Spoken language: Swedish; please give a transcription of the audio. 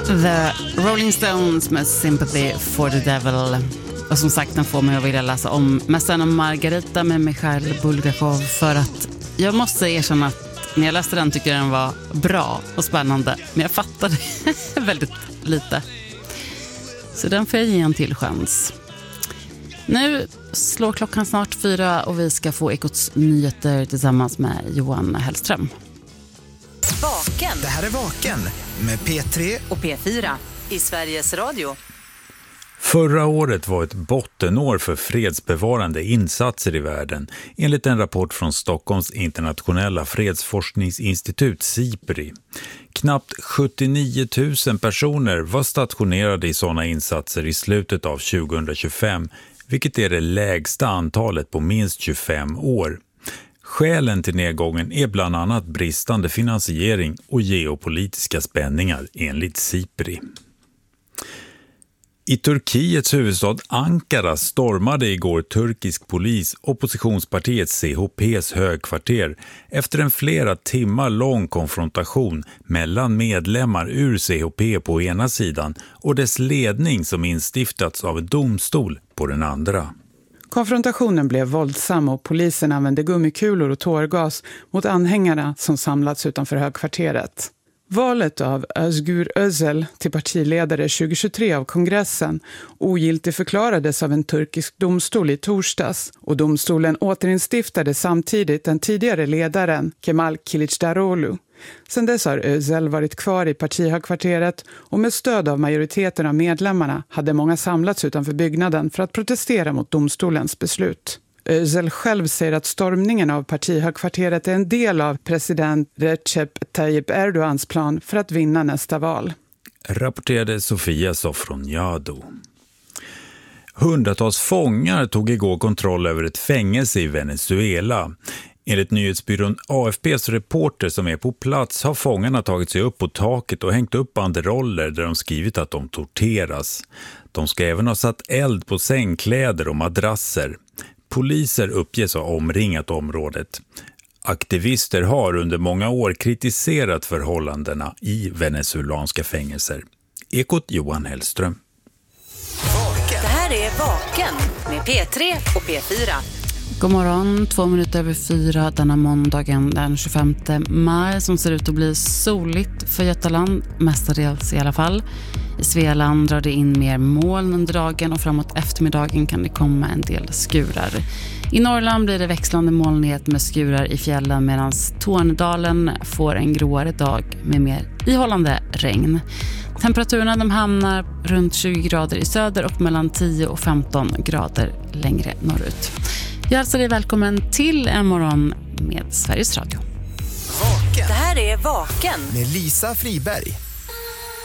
The Rolling Stones med Sympathy for the Devil. Och som sagt, den får mig att vilja läsa om Mästaren och Margarita med Mikhail Bulgakov, för att jag måste erkänna att när jag läste den tycker jag den var bra och spännande, men jag fattade väldigt lite. Så den får jag ge en till chans. Nu slår klockan snart 4 och vi ska få Ekots nyheter tillsammans med Johan Hellström. Vaken. Det här är Vaken med P3 och P4 i Sveriges Radio. Förra året var ett bottenår för fredsbevarande insatser i världen, enligt en rapport från Stockholms internationella fredsforskningsinstitut SIPRI. Knappt 79 000 personer var stationerade i sådana insatser i slutet av 2025, vilket är det lägsta antalet på minst 25 år. Skälen till nedgången är bland annat bristande finansiering och geopolitiska spänningar, enligt SIPRI. I Turkiets huvudstad Ankara stormade igår turkisk polis oppositionspartiet CHP:s högkvarter efter en flera timmar lång konfrontation mellan medlemmar ur CHP på ena sidan och dess ledning som instiftats av en domstol på den andra. Konfrontationen blev våldsam och polisen använde gummikulor och tårgas mot anhängarna som samlats utanför högkvarteret. Valet av Özgür Özel till partiledare 2023 av kongressen ogiltigförklarades av en turkisk domstol i torsdags, och domstolen återinstiftade samtidigt den tidigare ledaren Kemal Kılıçdaroğlu. Sedan dess har Özel varit kvar i partihögkvarteret, och med stöd av majoriteten av medlemmarna hade många samlats utanför byggnaden för att protestera mot domstolens beslut. Özel själv säger att stormningen av partihögkvarteret är en del av president Recep Tayyip Erdogans plan för att vinna nästa val. Rapporterade Sofia Sofroniado. Hundratals fångar tog igår kontroll över ett fängelse i Venezuela. Enligt nyhetsbyrån AFPs reporter som är på plats har fångarna tagit sig upp på taket och hängt upp banderoller där de skrivit att de torteras. De ska även ha satt eld på sängkläder och madrasser. Poliser uppges ha omringat området. Aktivister har under många år kritiserat förhållandena i venezuelanska fängelser. Ekot Johan Hellström. Det här är Vaken med P3 och P4. God morgon, 2 minuter över 4 denna måndagen den 25 maj, som ser ut att bli soligt för Götaland, mestadels i alla fall. I Svealand drar det in mer moln under dagen och framåt eftermiddagen kan det komma en del skurar. I Norrland blir det växlande molnighet med skurar i fjällen, medan Tornedalen får en gråare dag med mer ihållande regn. Temperaturerna de hamnar runt 20 grader i söder och mellan 10 och 15 grader längre norrut. Jag hälsar dig välkommen till en morgon med Sveriges Radio. Vaken. Det här är Vaken med Lisa Friberg.